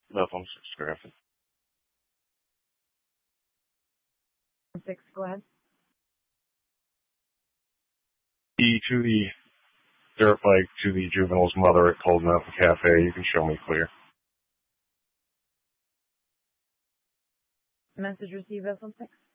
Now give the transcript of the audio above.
Vessel 6, Griffin. 6, go ahead. To the dirt bike to the juvenile's mother at Cold Mountain Cafe. You can show me clear. Message received, Vessel 6.